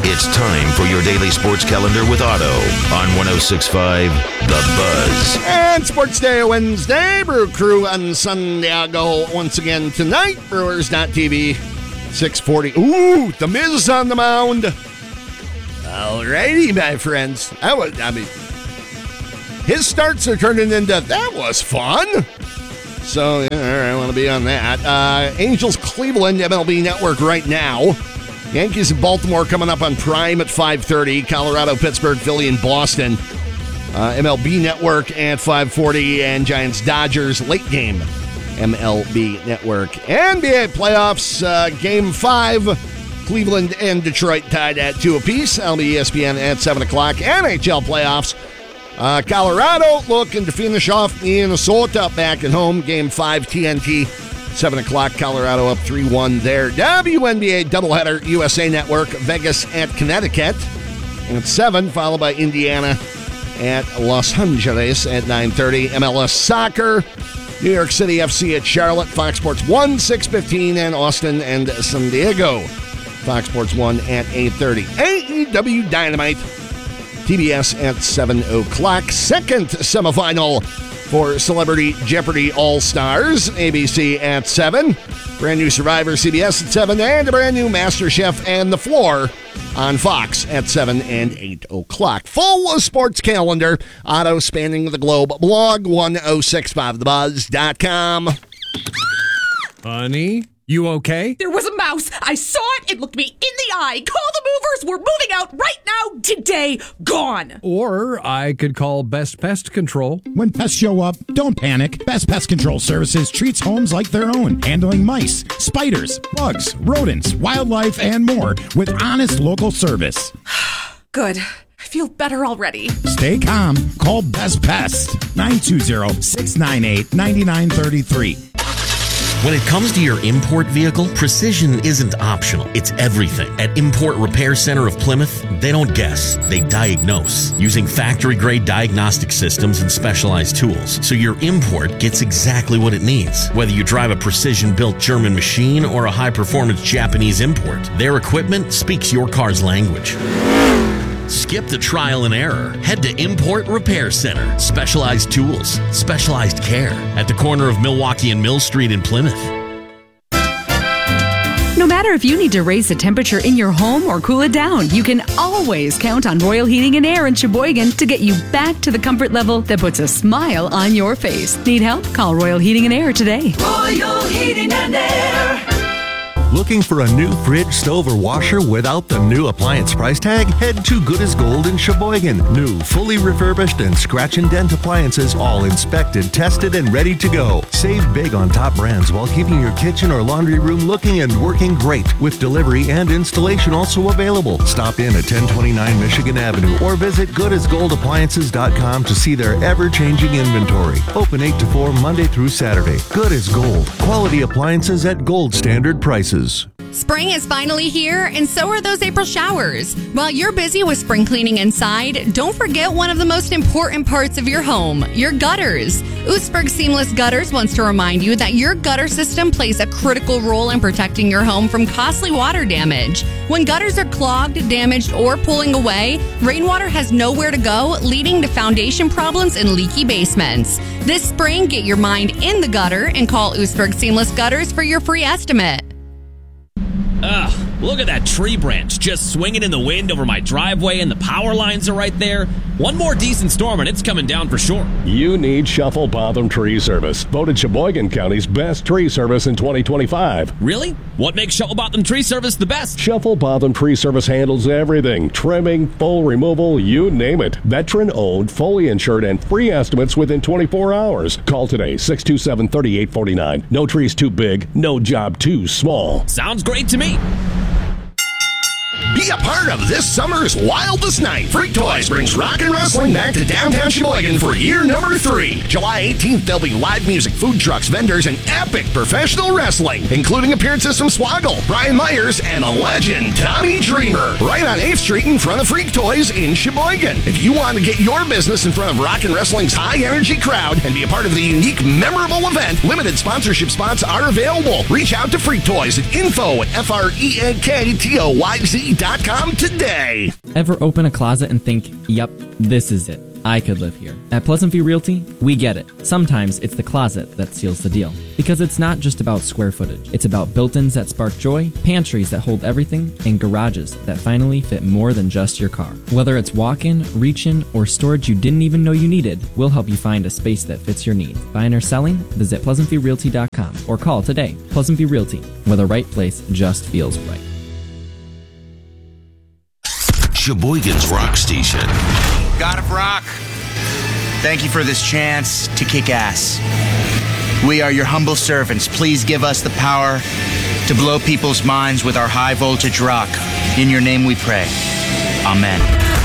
It's time for your daily sports calendar with Otto on 106.5 The Buzz. And Sports Day Wednesday, Brew Crew on San Diego once again tonight. Brewers.tv, 6:40. Ooh, the Miz on the mound. Alrighty, my friends. His starts are turning into, that was fun. So, I want to be on that. Angels Cleveland, MLB Network right now. Yankees of Baltimore coming up on Prime at 5:30. Colorado, Pittsburgh, Philly, and Boston. MLB Network at 5:40. And Giants, Dodgers, late game. MLB Network. NBA playoffs, Game 5. Cleveland and Detroit tied at 2 apiece. LB ESPN at 7 o'clock. NHL playoffs. Colorado looking to finish off Minnesota back at home. Game 5, TNT, 7 o'clock. Colorado up 3-1 there. WNBA doubleheader, USA Network, Vegas at Connecticut at 7, followed by Indiana at Los Angeles at 9:30. MLS Soccer, New York City FC at Charlotte, Fox Sports 1, 6:15, and Austin and San Diego, Fox Sports 1 at 8:30. AEW Dynamite, TBS at 7 o'clock. Second semifinal for Celebrity Jeopardy All-Stars, ABC at 7. Brand new Survivor, CBS at 7. And a brand new MasterChef and The Floor on Fox at 7 and 8 o'clock. Full sports calendar. Otto spanning the globe. Blog 1065thebuzz.com. Honey, you okay? There was a mouse. I saw it. It looked me in the eye. Call the movers. We're moving out right now. Today. Gone. Or I could call Best Pest Control. When pests show up, don't panic. Best Pest Control Services treats homes like their own, handling mice, spiders, bugs, rodents, wildlife, and more with honest local service. Good. I feel better already. Stay calm. Call Best Pest. 920-698-9933. When it comes to your import vehicle, precision isn't optional. It's everything. At Import Repair Center of Plymouth, they don't guess, they diagnose using factory-grade diagnostic systems and specialized tools, so your import gets exactly what it needs. Whether you drive a precision-built German machine or a high-performance Japanese import, their equipment speaks your car's language. Skip the trial and error. Head to Import Repair Center. Specialized tools, specialized care at the corner of Milwaukee and Mill Street in Plymouth. No matter if you need to raise the temperature in your home or cool it down, you can always count on Royal Heating and Air in Sheboygan to get you back to the comfort level that puts a smile on your face. Need help? Call Royal Heating and Air today. Royal Heating and Air. Looking for a new fridge, stove, or washer without the new appliance price tag? Head to Good as Gold in Sheboygan. New, fully refurbished, and scratch and dent appliances, all inspected, tested, and ready to go. Save big on top brands while keeping your kitchen or laundry room looking and working great, with delivery and installation also available. Stop in at 1029 Michigan Avenue or visit goodasgoldappliances.com to see their ever-changing inventory. Open 8 to 4 Monday through Saturday. Good as Gold. Quality appliances at gold standard prices. Spring is finally here, and so are those April showers. While you're busy with spring cleaning inside, don't forget one of the most important parts of your home, your gutters. Oostburg Seamless Gutters wants to remind you that your gutter system plays a critical role in protecting your home from costly water damage. When gutters are clogged, damaged, or pulling away, rainwater has nowhere to go, leading to foundation problems and leaky basements. This spring, get your mind in the gutter and call Oostburg Seamless Gutters for your free estimate. Ugh, look at that tree branch just swinging in the wind over my driveway, and the power lines are right there. One more decent storm and it's coming down for sure. You need Shuffle Botham Tree Service, voted Sheboygan County's best tree service in 2025. Really? What makes Shuffle Botham Tree Service the best? Shuffle Botham Tree Service handles everything. Trimming, full removal, you name it. Veteran-owned, fully insured, and free estimates within 24 hours. Call today, 627-3849. No trees too big, no job too small. Sounds great to me. Be a part of this summer's wildest night. Freak Toys brings rock and wrestling back to downtown Sheboygan for year number 3. July 18th, there'll be live music, food trucks, vendors, and epic professional wrestling, including appearances from Swoggle, Brian Myers, and a legend, Tommy Dreamer, right on 8th Street in front of Freak Toys in Sheboygan. If you want to get your business in front of rock and wrestling's high-energy crowd and be a part of the unique, memorable event, limited sponsorship spots are available. Reach out to Freak Toys at info@freaktoyz.com PleasantViewRealty.com today. Ever open a closet and think, yep, this is it. I could live here. At Pleasant View Realty, we get it. Sometimes it's the closet that seals the deal. Because it's not just about square footage. It's about built-ins that spark joy, pantries that hold everything, and garages that finally fit more than just your car. Whether it's walk-in, reach-in, or storage you didn't even know you needed, we'll help you find a space that fits your needs. Buying or selling? Visit PleasantViewRealty.com or call today. Pleasant View Realty, where the right place just feels right. Sheboygan's Rock Station. God of Rock, thank you for this chance to kick ass. We are your humble servants. Please give us the power to blow people's minds with our high voltage rock. In your name we pray. Amen.